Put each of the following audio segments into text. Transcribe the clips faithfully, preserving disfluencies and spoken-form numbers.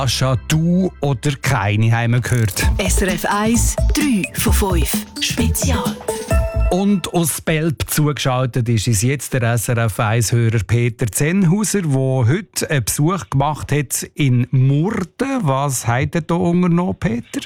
Ascha, du oder keine, haben wir gehört. S R F eins, drei von fünf. Spezial. Und aus Belp zugeschaltet ist uns jetzt der S R F eins-Hörer Peter Zenhauser, der heute einen Besuch gemacht hat in Murten. Was hat er da unternommen, Peter?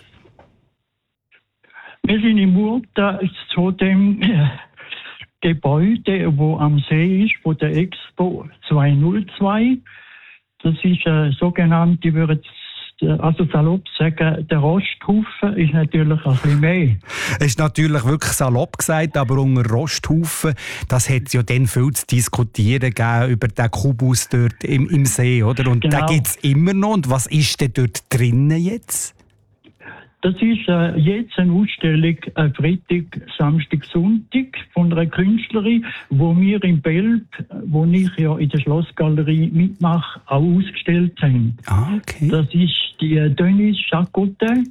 Wir sind in Murten zu dem äh, Gebäude, wo am See ist, wo der Expo zweihundertzwei. Das ist eine sogenannte, ich würde also salopp sagen, der Rosthaufen ist natürlich ein bisschen mehr. Es ist natürlich wirklich salopp gesagt, aber unter Rosthaufen, das hat es ja dann viel zu diskutieren gegeben über den Kubus dort im, im See, oder? Und Genau. den gibt es immer noch. Und was ist denn dort drinnen jetzt? Das ist äh, jetzt eine Ausstellung, äh, Freitag, Samstag, Sonntag von einer Künstlerin, wo wir in Belp, wo ich ja in der Schlossgalerie mitmache, auch ausgestellt haben. Ah, okay. Das ist die äh, Denise Chacotin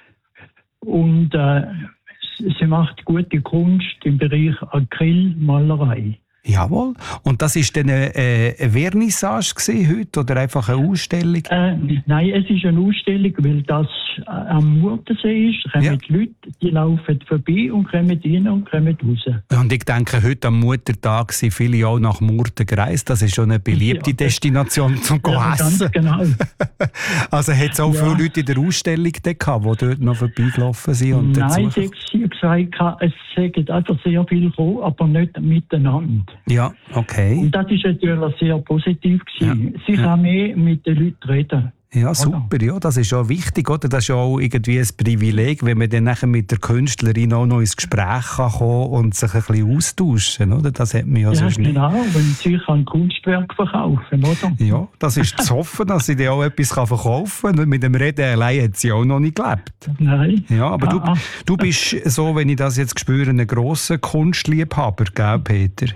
und äh, sie macht gute Kunst im Bereich Acrylmalerei. Jawohl. Und das war dann eine, äh, eine Vernissage gewesen heute oder einfach eine Ausstellung? Äh, nein, es ist eine Ausstellung, weil das äh, am Murtensee ist. Kommen Ja. die Leute, die laufen vorbei und kommen rein und kommen raus. Und ich denke, heute am Muttertag sind viele auch nach Murten gereist. Das ist schon eine beliebte Ja. Destination zum Ja, Essen. ganz genau. Also hat es auch Ja. viele Leute in der Ausstellung gehabt, die dort noch vorbeigelaufen sind? Und Nein, dazu- sie hat gesagt, es sagen einfach sehr viel gekommen, aber nicht miteinander. Ja, okay. Und das ist natürlich sehr positiv gewesen. Ja. Sie Ja. kann mehr mit den Leuten reden. Ja, super. Ja, das ist auch wichtig, oder? Das ist ja auch irgendwie ein Privileg, wenn man dann nachher mit der Künstlerin auch noch ins Gespräch kann kommen und sich ein bisschen austauschen, oder? Das hat man ja, Ja, sonst nicht. genau, wenn sie kann Kunstwerk verkaufen, oder? Ja, das ist zu hoffen, dass sie dir auch etwas verkaufen kann. Und mit dem Reden allein hat sie auch noch nicht gelebt. Nein. Ja, aber du, Ah, ah. du bist so, wenn ich das jetzt spüre, ein grosser Kunstliebhaber, gell, Peter?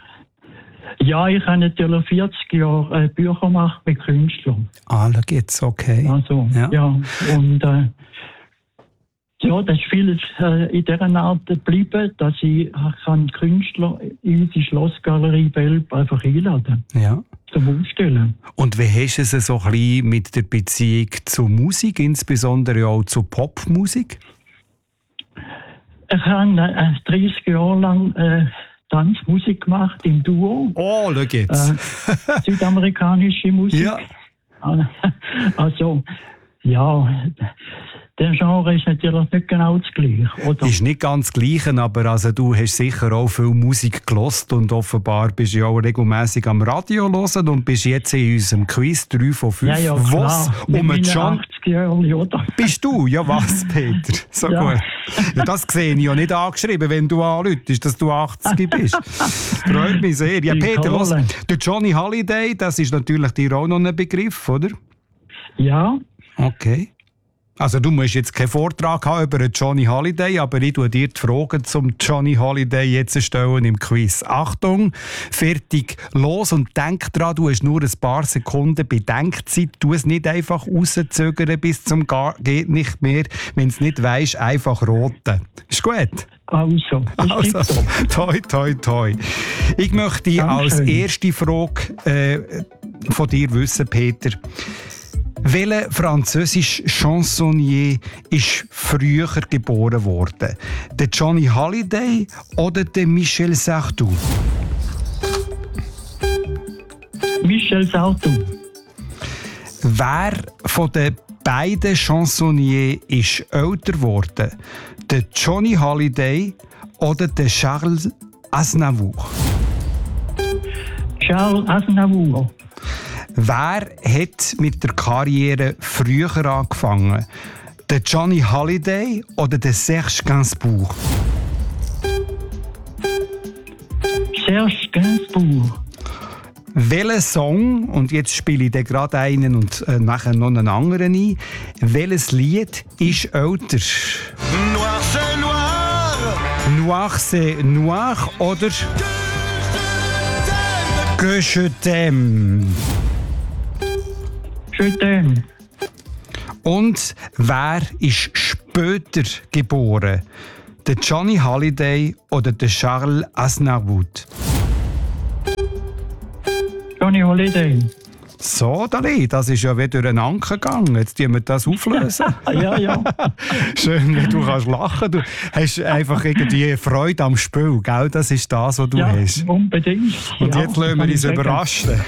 Ja, ich habe natürlich vierzig Jahre äh, Bücher gemacht mit Künstlern. Ah, da geht's, okay. Also, Ja. ja. Und äh, ja, das ist vieles äh, in dieser Art geblieben, dass ich, ich kann Künstler in unsere Schlossgalerie Belp einfach einladen Ja. zum Ausstellen. Und wie hast du es so ein bisschen mit der Beziehung zur Musik, insbesondere auch zur Popmusik? Ich habe äh, dreißig Jahre lang äh, Tanzmusik gemacht im Duo, Oh, schau jetzt. äh, südamerikanische Musik. Ja. Also, ja, der Genre ist natürlich nicht genau das Gleiche, oder? Ist nicht ganz das Gleiche, aber also, du hast sicher auch viel Musik gehört und offenbar bist du ja auch regelmässig am Radio hören und bist jetzt in unserem Quiz drei von fünf. Ja, ja, Was klar. Mit um meinen John achtzig Jahren, oder? bist du? Ja, was, Peter? So Ja. gut. Ja, das sehe ich ja nicht angeschrieben, wenn du anrufst, dass du achtzig bist. Freut mich sehr. Ja, Die Peter, los, Kohle. der Johnny Halliday, das ist natürlich dir auch noch ein Begriff, oder? Ja, Okay. Also du musst jetzt keinen Vortrag haben über den Johnny Halliday, aber ich tue dir die Fragen zum Johnny Halliday jetzt stellen im Quiz. Achtung, fertig, los und denk dran, du hast nur ein paar Sekunden Bedenkzeit. Tu es nicht einfach rauszögern bis zum Gar geht nicht mehr. Wenn es nicht weisst, einfach roten. Ist gut? also. Also, toi, toi, toi. Ich möchte als Dankeschön. erste Frage äh, von dir wissen, Peter. Welcher französische Chansonnier ist früher geboren worden? Der Johnny Halliday oder der Michel Sardou? Michel Sardou. Wer von den beiden Chansonniers ist älter geworden? Der Johnny Halliday oder der Charles Aznavour? Charles Aznavour. Wer hat mit der Karriere früher angefangen? Der Johnny Halliday oder der Serge Gainsbourg? Serge Gainsbourg. Welcher Song, und jetzt spiele ich dann gerade einen und äh, nachher noch einen anderen ein, welches Lied ist älter? Noir c'est noir, Noir c'est noir oder Que je t'aime? Je t'aime. Und wer ist später geboren? Der Johnny Halliday oder der Charles Aznavour? Johnny Holiday. So, Dali, das ist ja wieder ein Anker gegangen. Jetzt tun wir das auflösen. Ja, ja. Schön, wie du kannst lachen. Du hast einfach irgendwie Freude am Spiel, gell? Das ist das, was du Ja, hast. unbedingt. Und ja, jetzt lassen wir kann uns ich sagen. überraschen.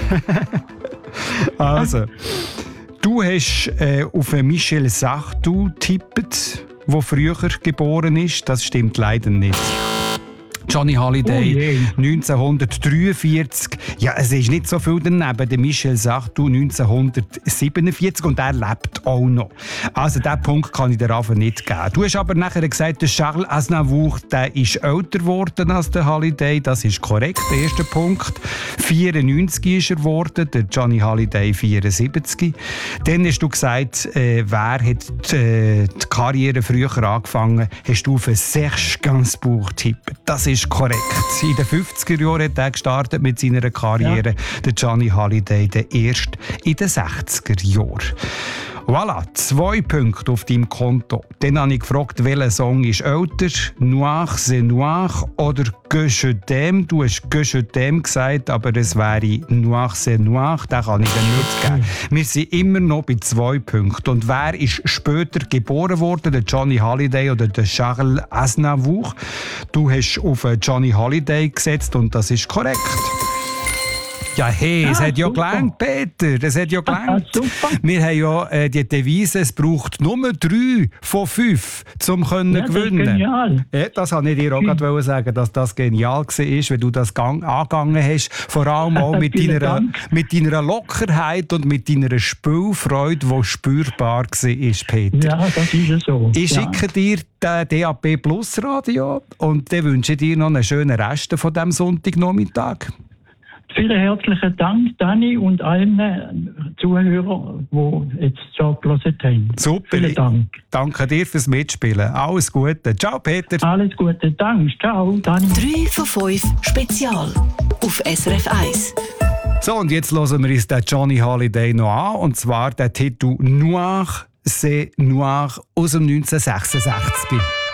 Also, du hast äh, auf Michel Sardou getippt, der früher geboren ist. Das stimmt leider nicht. Johnny Oh Hallyday, je. neunzehnhundertdreiundvierzig. Ja, es ist nicht so viel daneben. Der Michel Sardou neunzehnhundertsiebenundvierzig und er lebt auch noch. Also diesen Punkt kann ich dir einfach nicht geben. Du hast aber nachher gesagt, der Charles Aznavour, der ist älter geworden als der Hallyday. Das ist korrekt, der erste Punkt. vierundneunzig ist er geworden, der Johnny Hallyday vierundsiebzig. Dann hast du gesagt, äh, wer hat äh, die Karriere früher angefangen? Hast du auf Serge Gainsbourg tippt. Das ist korrekt. In den fünfziger Jahren hat er gestartet mit seiner Karriere. Ja. Der Johnny Hallyday, der erst in den sechziger Jahren. Voilà, zwei Punkte auf deinem Konto. Dann habe ich gefragt, welcher Song ist älter? Noir, c'est noir oder Que je t'aime? Du hast Que je t'aime gesagt, aber es wäre Noir, c'est noir. Den kann ich dir nicht geben. Wir sind immer noch bei zwei Punkten. Und wer ist später geboren worden? Der Johnny Hallyday oder der Charles Aznavour? Du hast auf Johnny Hallyday gesetzt und das ist korrekt. Ja, hey, es Ah, hat ja super. gelangt, Peter. Es hat ja Ah, gelangt. super. Wir haben ja äh, die Devise, es braucht nur drei von fünf, um können Ja, das ist gewinnen. genial. Ja, das wollte ich dir auch gerade sagen, dass das genial war, wenn du das gang- angegangen hast. Vor allem auch mit Vielen deiner, Dank. mit deiner Lockerheit und mit deiner Spielfreude, die spürbar war, Peter. Ja, das ist es so. Ich ja. schicke dir den D A B Plus Radio und dann wünsche ich dir noch einen schönen Rest von diesem Sonntagnachmittag. Vielen herzlichen Dank, Dani, und allen Zuhörern, die jetzt zugehört haben. Super. Vielen Dank. Danke dir fürs Mitspielen. Alles Gute. Ciao, Peter. Alles Gute. Danke. Ciao, Dani. drei von fünf Spezial auf S R F eins. So, und jetzt hören wir uns den Johnny Hallyday noch an. Und zwar den Titel Noir, c'est noir aus dem neunzehnhundertsechsundsechzig.